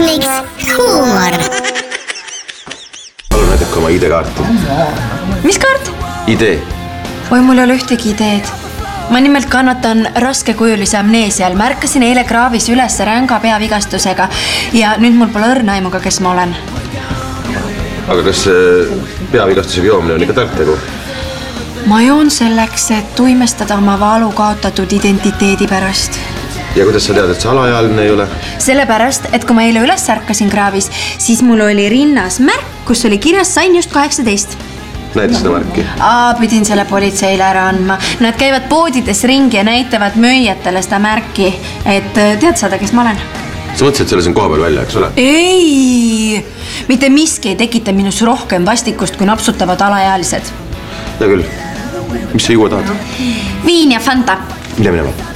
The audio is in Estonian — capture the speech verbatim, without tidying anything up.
Miks huumor? Palun näidake oma I D-kaarti. Mis kaart? I D. Oi, mul ei ole ühtegi ideed. Ma nimelt kannatan raskekujulise amneesia all. Märkasin eile kraavis üles ränga peavigastusega ja nüüd mul pole õrna aimuga, kes ma olen. Aga kas peavigastusega joomine on ikka tark tegu? Ma joon selleks, et tuimestada oma valu kaotatud identiteedi pärast. Ja kuidas sa tead, et sa alaealine ei ole? Sellepärast, et kui ma eile üles ärkasin kraavis, siis mul oli rinnas märk, kus oli kirjas sain just kaheksateist. Näita seda märki. Aa, pidin selle politseile ära andma. Nad käivad poodides ringi ja näitavad müüjatele seda märki, et tead saada, kes ma olen. Sa mõtlesid, et selle siin koha peal välja, eks ole? Ei! Mitte miski ei tekita minus rohkem vastikust, kui napsutavad alaealised. Ja küll. Mis sa juua tahad? Viin ja Fanta. Mine minema.